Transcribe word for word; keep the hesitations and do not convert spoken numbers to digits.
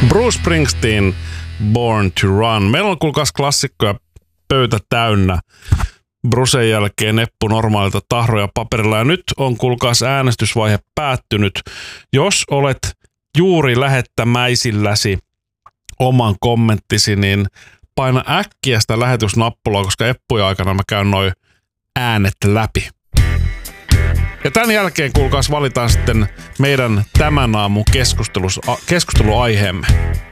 Bruce Springsteen, Born to Run. Meillä on kuulkaas klassikkoja pöytä täynnä. Brucen jälkeen Eppu normaalilta tahroja paperilla. Ja nyt on kuulkaas äänestysvaihe päättynyt. Jos olet juuri lähettämäisilläsi oman kommenttisi, niin paina äkkiä sitä lähetysnappulaa, koska Eppuja aikana mä käyn noin äänet läpi. Ja tämän jälkeen kuulkaas valitaan sitten meidän tämän aamun keskusteluaiheemme.